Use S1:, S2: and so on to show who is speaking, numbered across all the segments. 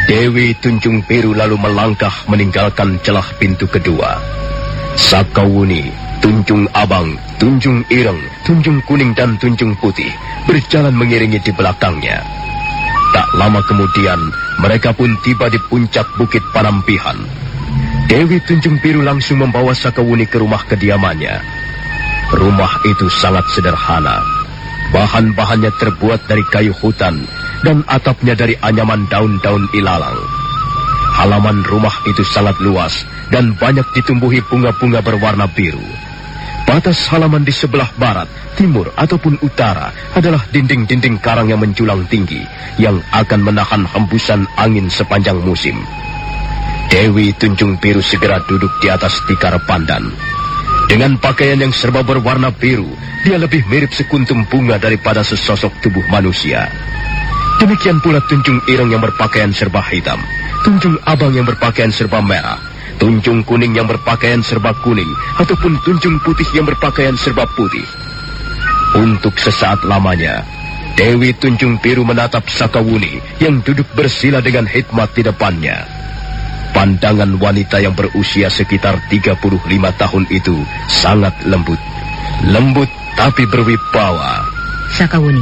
S1: Dewi Tunjung Biru lalu melangkah meninggalkan celah pintu kedua. Sakawuni, Tunjung Abang, Tunjung Ireng, Tunjung Kuning dan Tunjung Putih berjalan mengiringi di belakangnya. Tak lama kemudian, mereka pun tiba di puncak Bukit Panampihan. Dewi Tunjung Biru langsung membawa Sakawuni ke rumah kediamannya. Rumah itu sangat sederhana. Bahan-bahannya terbuat dari kayu hutan dan atapnya dari anyaman daun-daun ilalang. Halaman rumah itu sangat luas dan banyak ditumbuhi bunga-bunga berwarna biru. Batas halaman di sebelah barat, timur ataupun utara adalah dinding-dinding karang yang menjulang tinggi yang akan menahan hembusan angin sepanjang musim. Dewi Tunjung Biru segera duduk di atas tikar pandan. Dengan pakaian yang serba berwarna biru, dia lebih mirip sekuntum bunga daripada sesosok tubuh manusia. Demikian pula Tunjung Ireng yang berpakaian serba hitam, Tunjung Abang yang berpakaian serba merah, Tunjung Kuning yang berpakaian serba kuning, ataupun Tunjung Putih yang berpakaian serba putih. Untuk sesaat lamanya, Dewi Tunjung Biru menatap Sakawuni yang duduk bersila dengan hikmat di depannya. Pandangan wanita yang berusia sekitar 35 tahun itu sangat lembut. Lembut tapi berwibawa.
S2: Sakawuni,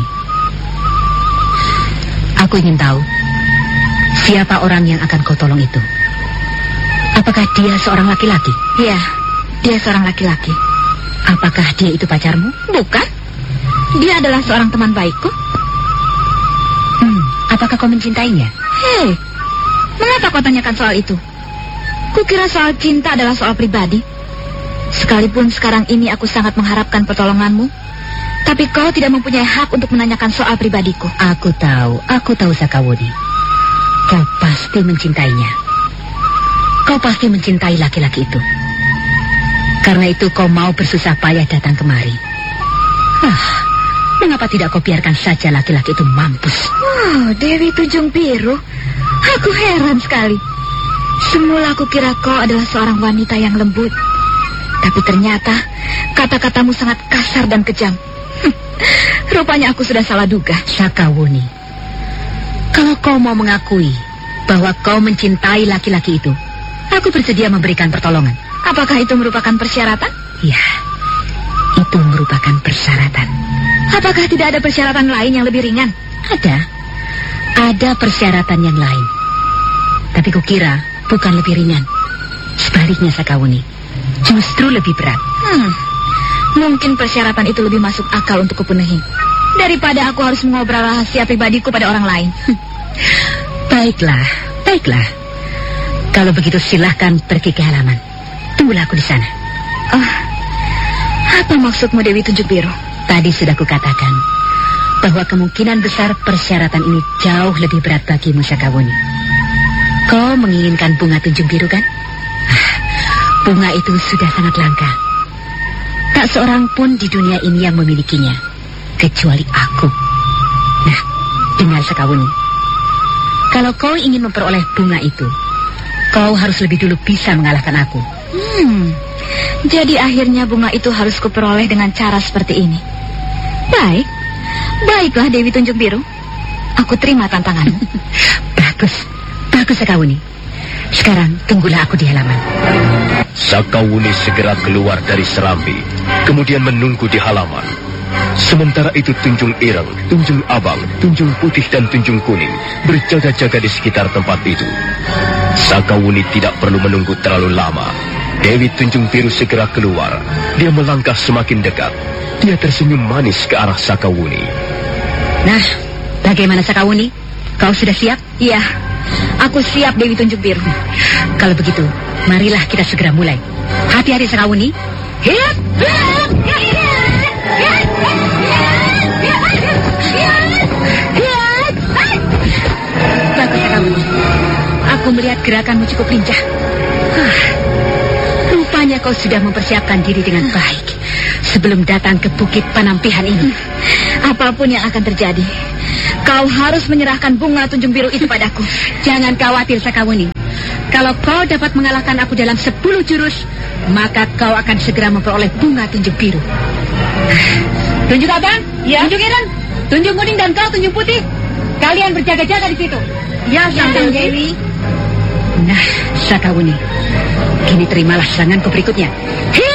S2: aku ingin tahu siapa orang yang akan kau tolong itu. Apakah dia seorang laki-laki?
S3: Ya, dia seorang laki-laki.
S2: Apakah dia itu pacarmu?
S3: Bukan. Dia adalah seorang teman baikku.
S2: Apakah kau mencintainya?
S3: Hei, mengapa kau tanyakan soal itu? Kukira soal cinta adalah soal pribadi. Sekalipun sekarang ini aku sangat mengharapkan pertolonganmu, tapi kau tidak mempunyai hak untuk menanyakan soal pribadiku.
S2: Aku tahu Sakawuni. Kau pasti mencintainya. Kau pasti mencintai laki-laki itu. Karena itu kau mau bersusah payah datang kemari. Mengapa tidak kau biarkan saja laki-laki itu mampus?
S3: Oh, Dewi Tunjung Biru, aku heran sekali. Semula aku kira kau adalah seorang wanita yang lembut, tapi ternyata kata-katamu sangat kasar dan kejam. Rupanya aku sudah salah duga.
S2: Sakawuni, kalau kau mau mengakui bahwa kau mencintai laki-laki itu, aku bersedia memberikan pertolongan.
S3: Apakah itu merupakan persyaratan?
S2: Ya, itu merupakan persyaratan.
S3: Apakah tidak ada persyaratan lain yang lebih ringan?
S2: Ada persyaratan yang lain. Tapi kukira bukan lebih ringan. Sebaliknya Sakawuni, justru lebih berat.
S3: Mungkin persyaratan itu lebih masuk akal untuk kupenuhi daripada aku harus mengobrol rahasia pribadiku pada orang lain.
S2: Baiklah. Kalau begitu silahkan pergi ke halaman. Tunggulah aku di sana.
S3: Apa maksudmu, Dewi Tunjung Biru?
S2: Tadi sudah kukatakan bahwa kemungkinan besar persyaratan ini jauh lebih berat bagimu, Sakawuni. Kau menginginkan bunga Tunjung Biru, kan? Bunga itu sudah sangat langka. Tak seorang pun di dunia ini yang memilikinya, kecuali aku. Nah, dengar Sakawuni. Kalau kau ingin memperoleh bunga itu, kau harus lebih dulu bisa mengalahkan aku.
S3: Jadi akhirnya bunga itu harus kuperoleh dengan cara seperti ini. Baiklah Dewi Tunjung Biru. Aku terima tantanganmu. Bagus Sakawuni.
S2: Sekarang tunggulah aku di halaman.
S1: Sakawuni segera keluar dari serambi, kemudian menunggu di halaman. Sementara itu Tunjung Ireng, Tunjung Abang, Tunjung Putih dan Tunjung Kuning berjaga-jaga di sekitar tempat itu. Sakawuni tidak perlu menunggu terlalu lama. Dewi Tunjung Biru segera keluar. Dia melangkah semakin dekat. Dia tersenyum manis ke arah Sakawuni.
S2: Nah, bagaimana Sakawuni? Kau sudah siap?
S3: Iya, aku siap Dewi Tunjung Biru.
S2: Kalau begitu, marilah kita segera mulai. Hati-hati Sakawuni. Bagus Sakawuni. Aku melihat gerakanmu cukup lincah. Rupanya kau sudah mempersiapkan diri dengan baik sebelum datang ke Bukit Panampihan ini.
S3: Apapun yang akan terjadi, kau harus menyerahkan bunga Tunjung Biru itu padaku.
S2: Jangan khawatir Sakawuni. Kalau kau dapat mengalahkan aku dalam 10 jurus, maka kau akan segera memperoleh bunga Tunjung Biru. Tunjung Abang, Tunjung Ireng, Tunjung Kuning dan kau Tunjung Putih. Kalian berjaga-jaga di situ.
S3: Ya, Sang Dewi.
S2: Nah, Sakawuni, kini terimalah seranganku berikutnya. Hi!